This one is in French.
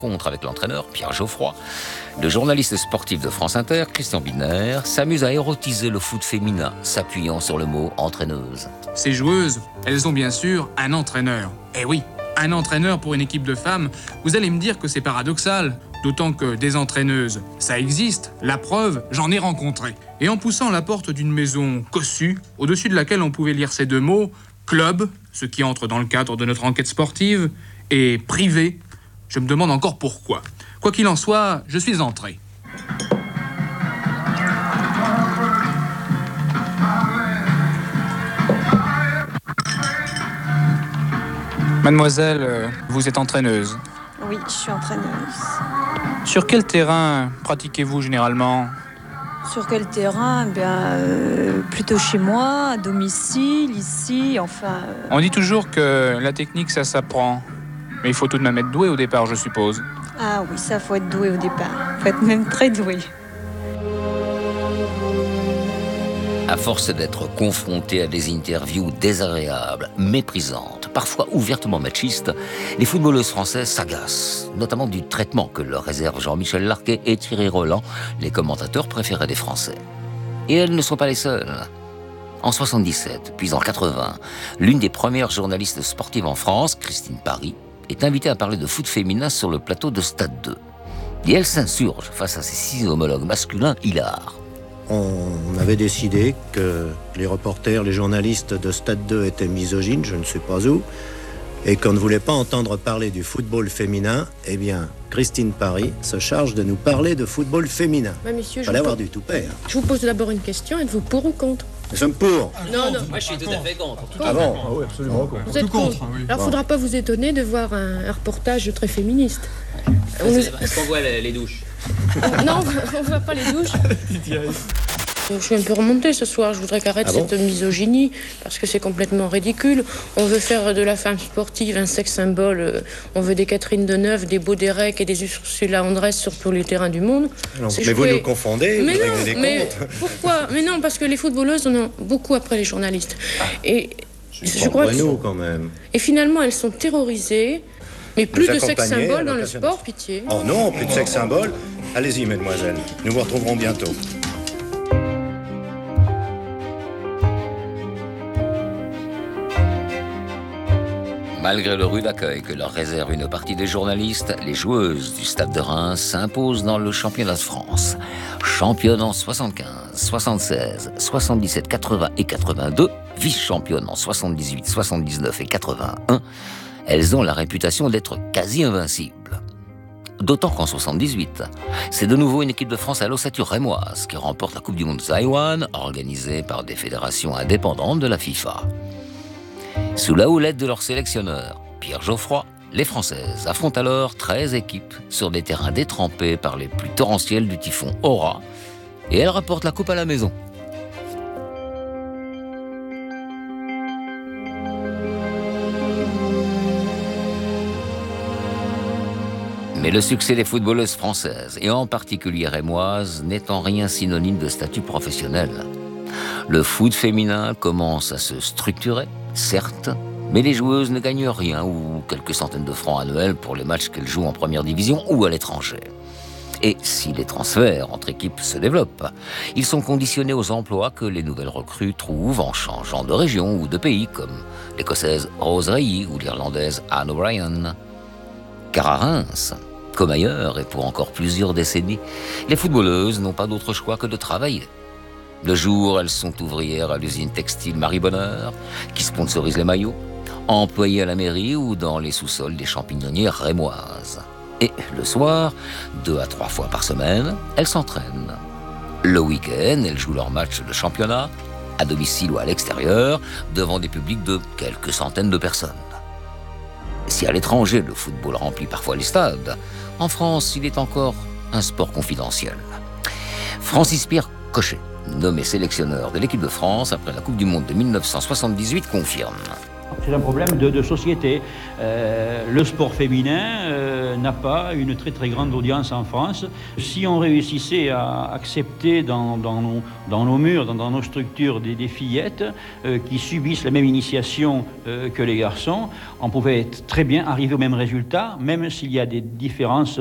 Rencontre avec l'entraîneur Pierre Geoffroy, le journaliste sportif de France Inter, Christian Bidner, s'amuse à érotiser le foot féminin, s'appuyant sur le mot entraîneuse. Ces joueuses, elles ont bien sûr un entraîneur. Eh oui, un entraîneur pour une équipe de femmes, vous allez me dire que c'est paradoxal, d'autant que des entraîneuses, ça existe, la preuve, j'en ai rencontré. Et en poussant la porte d'une maison cossue, au-dessus de laquelle on pouvait lire ces deux mots, club, ce qui entre dans le cadre de notre enquête sportive, et privé, je me demande encore pourquoi. Quoi qu'il en soit, je suis entré. Mademoiselle, vous êtes entraîneuse. Oui, je suis entraîneuse. Sur quel terrain pratiquez-vous généralement ? Sur quel terrain ? Plutôt chez moi, à domicile, ici, enfin... On dit toujours que la technique, ça s'apprend. Mais il faut tout de même être doué au départ, je suppose. Ah oui, ça, faut être doué au départ. Faut être même très doué. À force d'être confronté à des interviews désagréables, méprisantes, parfois ouvertement machistes, les footballeuses françaises s'agacent, notamment du traitement que leur réservent Jean-Michel Larquet et Thierry Roland, les commentateurs préférés des Français. Et elles ne sont pas les seules. En 77, puis en 80, l'une des premières journalistes sportives en France, Christine Pary, est invitée à parler de foot féminin sur le plateau de Stade 2. Et elle s'insurge face à ses 6 homologues masculins hilars. On avait décidé que les reporters, les journalistes de Stade 2 étaient misogynes, je ne sais pas où, et qu'on ne voulait pas entendre parler du football féminin. Eh bien, Christine Pary se charge de nous parler de football féminin. Monsieur, il fallait avoir du toupet. Hein. Je vous pose d'abord une question, êtes-vous pour ou contre ? Nous sommes pour. Non. Moi, je suis tout à fait contre. Ah bon ? Ah oui, absolument contre. Vous êtes contre. Oui. Alors, il ne faudra pas vous étonner de voir un reportage très féministe. Est-ce qu'on voit les douches ? Non, on ne voit pas les douches. Je suis un peu remontée ce soir, je voudrais qu'arrête cette misogynie, parce que c'est complètement ridicule. On veut faire de la femme sportive un sexe symbole, on veut des Catherine Deneuve, des Baudérec et des Ursula Andress sur tous les terrains du monde. Non, mais vous nous confondez, mais vous non, réglez mais compte. pourquoi ? Mais non, parce que les footballeuses en ont beaucoup après les journalistes. Et je crois que... nous, quand même. Et finalement, elles sont terrorisées, mais plus Nous de sexe accompagner symbole à dans le l'occasion sport, de- pitié. Oh non, plus de sexe symbole. Allez-y, mesdemoiselles, nous vous retrouverons bientôt. Malgré le rude accueil que leur réserve une partie des journalistes, les joueuses du Stade de Reims s'imposent dans le championnat de France. Championne en 75, 76, 77, 80 et 82, vice-championne en 78, 79 et 81, elles ont la réputation d'être quasi invincibles. D'autant qu'en 78, c'est de nouveau une équipe de France à l'ossature rémoise qui remporte la Coupe du Monde de Taïwan, organisée par des fédérations indépendantes de la FIFA. Sous la houlette de leur sélectionneur, Pierre Geoffroy, les Françaises affrontent alors 13 équipes sur des terrains détrempés par les pluies torrentielles du typhon Aura, et elles rapportent la coupe à la maison. Mais le succès des footballeuses françaises, et en particulier rémoises, n'est en rien synonyme de statut professionnel. Le foot féminin commence à se structurer, certes, mais les joueuses ne gagnent rien ou quelques centaines de francs annuels pour les matchs qu'elles jouent en première division ou à l'étranger. Et si les transferts entre équipes se développent, ils sont conditionnés aux emplois que les nouvelles recrues trouvent en changeant de région ou de pays, comme l'Écossaise Rose Ray ou l'Irlandaise Anne O'Brien. Car à Reims, comme ailleurs et pour encore plusieurs décennies, les footballeuses n'ont pas d'autre choix que de travailler. De jour, elles sont ouvrières à l'usine textile Marie-Bonheur, qui sponsorise les maillots, employées à la mairie ou dans les sous-sols des champignonnières rémoises. Et le soir, 2 à 3 fois par semaine, elles s'entraînent. Le week-end, elles jouent leur match de championnat, à domicile ou à l'extérieur, devant des publics de quelques centaines de personnes. Si à l'étranger, le football remplit parfois les stades, en France, il est encore un sport confidentiel. Francis-Pierre Cochet, nommé sélectionneur de l'équipe de France après la Coupe du Monde de 1978, confirme. C'est un problème de société. Le sport féminin n'a pas une très très grande audience en France. Si on réussissait à accepter dans nos murs, dans nos structures des fillettes qui subissent la même initiation que les garçons, on pouvait très bien arriver au même résultat, même s'il y a des différences